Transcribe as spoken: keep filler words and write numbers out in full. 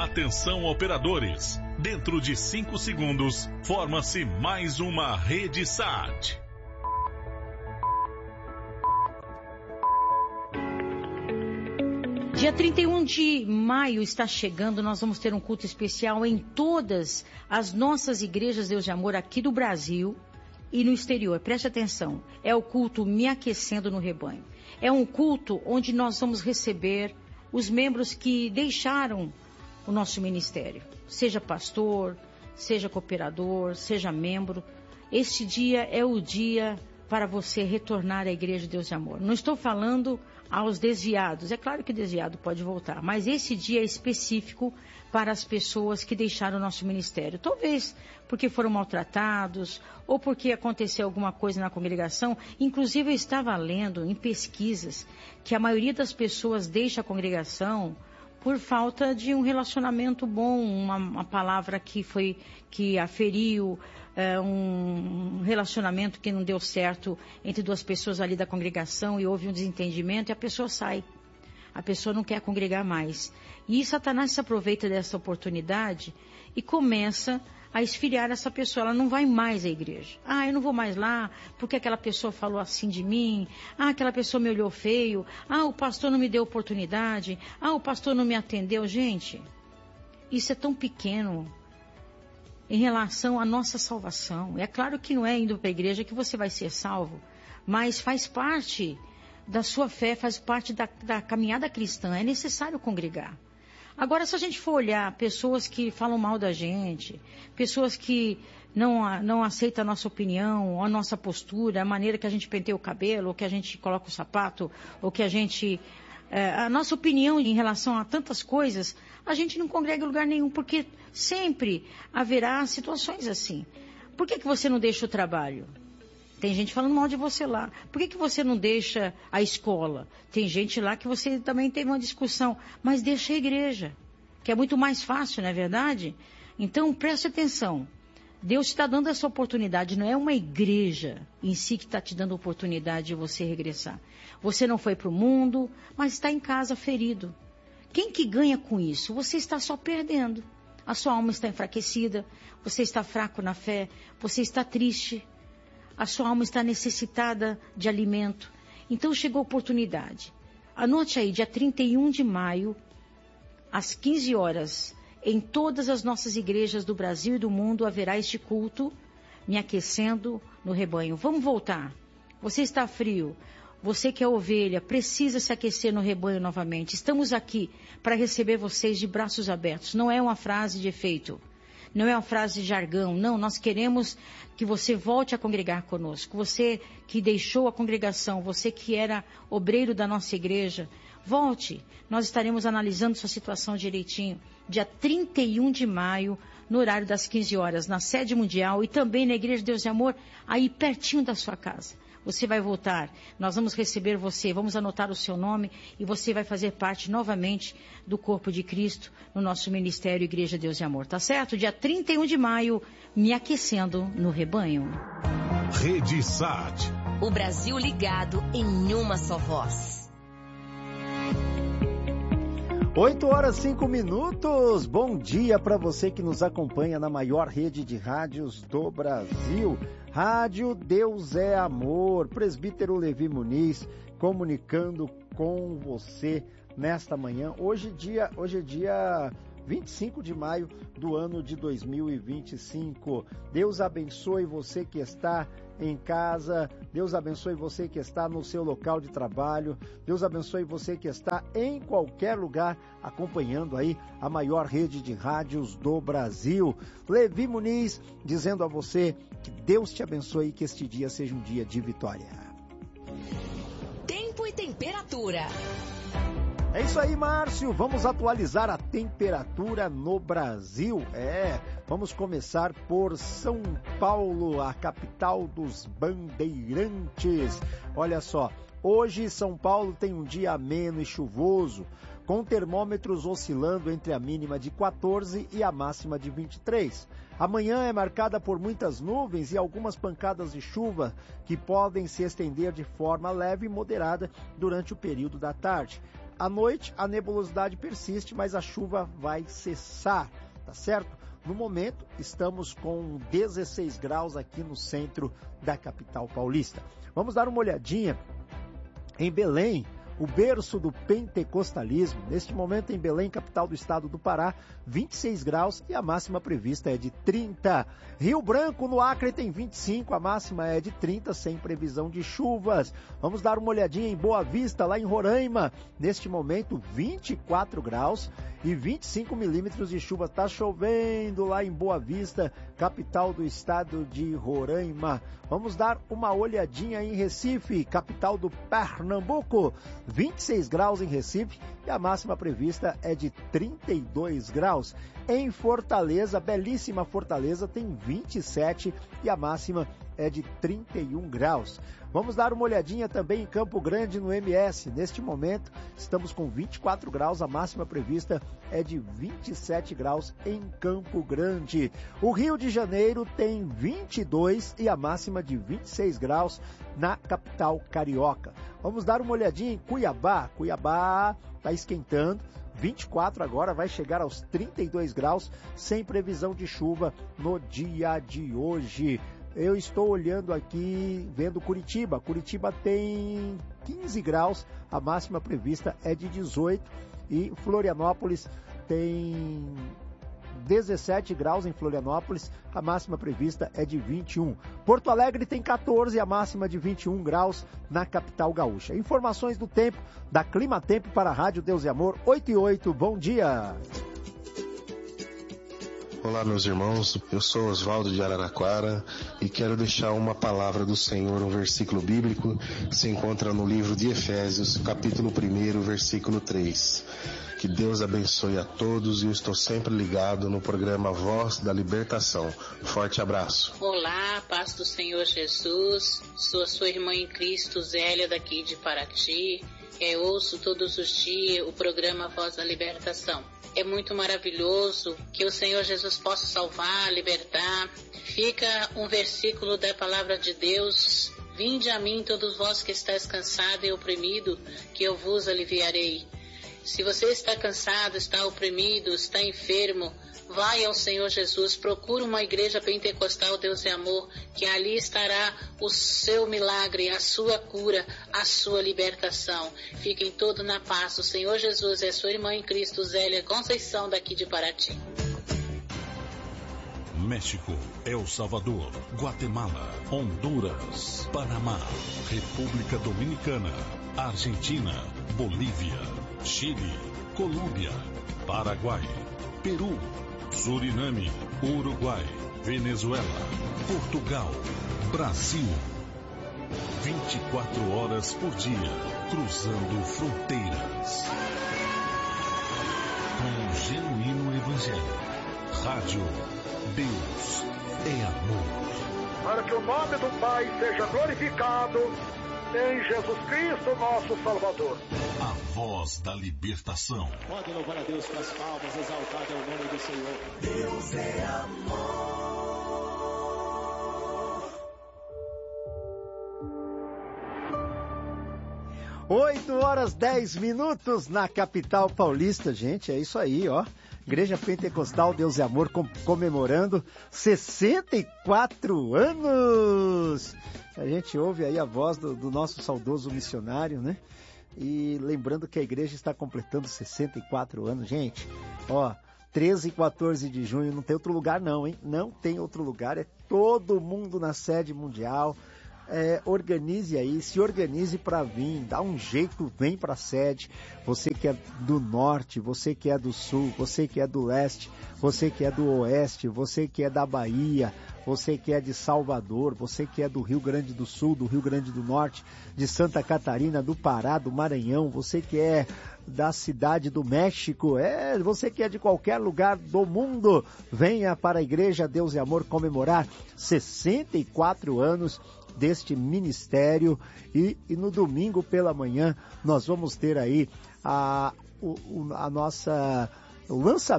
Atenção, operadores. Dentro de cinco segundos, forma-se mais uma Rede Sat. Dia trinta e um de maio está chegando, nós vamos ter um culto especial em todas as nossas igrejas Deus de Amor aqui do Brasil e no exterior. Preste atenção, é o culto Me Aquecendo no Rebanho. É um culto onde nós vamos receber os membros que deixaram o nosso ministério. Seja pastor, seja cooperador, seja membro. Este dia é o dia para você retornar à Igreja Deus de Amor. Não estou falando aos desviados. É claro que desviado pode voltar, mas esse dia é específico para as pessoas que deixaram o nosso ministério. Talvez porque foram maltratados ou porque aconteceu alguma coisa na congregação. Inclusive eu estava lendo em pesquisas que a maioria das pessoas deixa a congregação por falta de um relacionamento bom, uma, uma palavra que foi, que aferiu, é, um relacionamento que não deu certo entre duas pessoas ali da congregação e houve um desentendimento e a pessoa sai. A pessoa não quer congregar mais. E Satanás se aproveita dessa oportunidade e começa a esfriar essa pessoa. Ela não vai mais à igreja. Ah, eu não vou mais lá porque aquela pessoa falou assim de mim. Ah, aquela pessoa me olhou feio. Ah, o pastor não me deu oportunidade. Ah, o pastor não me atendeu. Gente, isso é tão pequeno em relação à nossa salvação. É claro que não é indo para a igreja que você vai ser salvo, mas faz parte da sua fé, faz parte da, da caminhada cristã. É necessário congregar. Agora, se a gente for olhar pessoas que falam mal da gente, pessoas que não, não aceitam a nossa opinião, a nossa postura, a maneira que a gente penteia o cabelo, ou que a gente coloca o sapato, ou que a gente... É, a nossa opinião em relação a tantas coisas, a gente não congrega em lugar nenhum, porque sempre haverá situações assim. Por que que você não deixa o trabalho? Tem gente falando mal de você lá. Por que que você não deixa a escola? Tem gente lá que você também teve uma discussão. Mas deixa a igreja, que é muito mais fácil, não é verdade? Então, preste atenção. Deus está dando essa oportunidade. Não é uma igreja em si que está te dando a oportunidade de você regressar. Você não foi para o mundo, mas está em casa ferido. Quem que ganha com isso? Você está só perdendo. A sua alma está enfraquecida. Você está fraco na fé. Você está triste. A sua alma está necessitada de alimento. Então chegou a oportunidade. Anote aí, dia trinta e um de maio, às quinze horas, em todas as nossas igrejas do Brasil e do mundo haverá este culto, Me Aquecendo no Rebanho. Vamos voltar. Você está frio. Você que é ovelha, precisa se aquecer no rebanho novamente. Estamos aqui para receber vocês de braços abertos. Não é uma frase de efeito. Não é uma frase de jargão, não, nós queremos que você volte a congregar conosco. Você que deixou a congregação, você que era obreiro da nossa igreja, volte. Nós estaremos analisando sua situação direitinho. Dia trinta e um de maio, no horário das quinze horas, na sede mundial e também na Igreja Deus de Amor, aí pertinho da sua casa. Você vai voltar, nós vamos receber você, vamos anotar o seu nome e você vai fazer parte novamente do corpo de Cristo no nosso ministério Igreja Deus de Amor, tá certo? Dia trinta e um de maio, Me Aquecendo no Rebanho. Rede Sat. O Brasil ligado em uma só voz. oito horas e cinco minutos. Bom dia para você que nos acompanha na maior rede de rádios do Brasil. Rádio Deus é Amor. Presbítero Levi Muniz comunicando com você nesta manhã. Hoje, dia, hoje é dia vinte e cinco de maio do ano de dois mil e vinte e cinco. Deus abençoe você que está em casa. Deus abençoe você que está no seu local de trabalho. Deus abençoe você que está em qualquer lugar acompanhando aí a maior rede de rádios do Brasil. Levi Muniz dizendo a você que Deus te abençoe e que este dia seja um dia de vitória. Tempo e temperatura. É isso aí, Márcio. Vamos atualizar a temperatura no Brasil. É, vamos começar por São Paulo, a capital dos bandeirantes. Olha só, hoje São Paulo tem um dia ameno e chuvoso, com termômetros oscilando entre a mínima de quatorze e a máxima de vinte e três. Amanhã é marcada por muitas nuvens e algumas pancadas de chuva que podem se estender de forma leve e moderada durante o período da tarde. À noite, a nebulosidade persiste, mas a chuva vai cessar, tá certo? No momento, estamos com dezesseis graus aqui no centro da capital paulista. Vamos dar uma olhadinha em Belém, o berço do pentecostalismo. Neste momento, em Belém, capital do estado do Pará, vinte e seis graus e a máxima prevista é de trinta. Rio Branco, no Acre, tem vinte e cinco, a máxima é de trinta, sem previsão de chuvas. Vamos dar uma olhadinha em Boa Vista, lá em Roraima. Neste momento, vinte e quatro graus e vinte e cinco milímetros de chuva. Está chovendo lá em Boa Vista, capital do estado de Roraima. Vamos dar uma olhadinha em Recife, capital do Pernambuco. vinte e seis graus em Recife e a máxima prevista é de trinta e dois graus. Em Fortaleza, belíssima Fortaleza, tem vinte e sete e a máxima é de trinta e um graus. Vamos dar uma olhadinha também em Campo Grande, no M S. Neste momento, estamos com vinte e quatro graus, a máxima prevista é de vinte e sete graus em Campo Grande. O Rio de Janeiro tem vinte e dois e a máxima de vinte e seis graus na capital carioca. Vamos dar uma olhadinha em Cuiabá. Cuiabá está esquentando, vinte e quatro agora, vai chegar aos trinta e dois graus, sem previsão de chuva no dia de hoje. Eu estou olhando aqui, vendo Curitiba. Curitiba tem quinze graus, a máxima prevista é de dezoito. E Florianópolis tem dezessete graus em Florianópolis, a máxima prevista é de vinte e um. Porto Alegre tem quatorze, a máxima de vinte e um graus na capital gaúcha. Informações do tempo, da Clima Tempo para a Rádio Deus e Amor, oito e oito. Bom dia! Olá, meus irmãos, eu sou Oswaldo de Araraquara e quero deixar uma palavra do Senhor, um versículo bíblico que se encontra no livro de Efésios, capítulo um, versículo três. Que Deus abençoe a todos e eu estou sempre ligado no programa Voz da Libertação. Forte abraço. Olá, paz do Senhor Jesus, sou a sua irmã em Cristo, Zélia, daqui de Paraty. Eu ouço todos os dias o programa Voz da Libertação. É muito maravilhoso que o Senhor Jesus possa salvar, libertar. Fica um versículo da palavra de Deus: vinde a mim todos vós que estáis cansados e oprimidos, que eu vos aliviarei. Se você está cansado, está oprimido, está enfermo, vai ao Senhor Jesus, procura uma igreja pentecostal Deus é Amor, que ali estará o seu milagre, a sua cura, a sua libertação. Fiquem todos na paz. O Senhor Jesus é sua irmã em Cristo, Zélia Conceição, daqui de Paraty. México, El Salvador, Guatemala, Honduras, Panamá, República Dominicana, Argentina, Bolívia, Chile, Colômbia, Paraguai, Peru, Suriname, Uruguai, Venezuela, Portugal, Brasil. vinte e quatro horas por dia, cruzando fronteiras. Com um genuíno evangelho. Rádio Deus é Amor. Para que o nome do Pai seja glorificado em Jesus Cristo, nosso Salvador. A voz da libertação. Pode louvar a Deus com as palmas, exaltado é o nome do Senhor. Deus é amor. oito horas dez minutos na capital paulista, gente, é isso aí, ó. Igreja Pentecostal Deus é Amor com, comemorando sessenta e quatro anos. A gente ouve aí a voz do, do nosso saudoso missionário, né? E lembrando que a igreja está completando sessenta e quatro anos, gente. Ó, treze e quatorze de junho, não tem outro lugar não, hein? Não tem outro lugar, é todo mundo na sede mundial. É, organize aí, se organize para vir, dá um jeito, vem para a sede. Você que é do norte, você que é do sul, você que é do leste, você que é do oeste, você que é da Bahia, você que é de Salvador, você que é do Rio Grande do Sul, do Rio Grande do Norte, de Santa Catarina, do Pará, do Maranhão, você que é da cidade do México, é, você que é de qualquer lugar do mundo, venha para a Igreja Deus e Amor comemorar sessenta e quatro anos deste ministério e, e no domingo pela manhã nós vamos ter aí a, o, a nossa, o lançamento